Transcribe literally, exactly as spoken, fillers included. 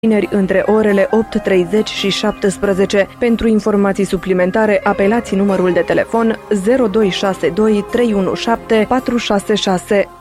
vineri între orele opt și treizeci și șaptesprezece. Pentru informații suplimentare, apelați numărul de telefon zero doi șase doi trei unu șapte patru șase șase.